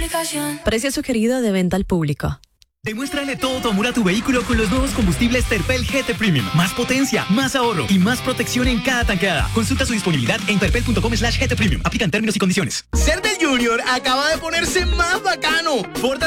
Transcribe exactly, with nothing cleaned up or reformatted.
aplicación. Precio sugerido de venta al público. Demuéstrale todo tu amor a tu vehículo con los nuevos combustibles Terpel G T Premium. Más potencia, más ahorro y más protección en cada tanqueada. Consulta su disponibilidad en terpel punto com slash G T Premium. Aplican términos y condiciones. Ser del Junior acaba de ponerse más bacano. Ford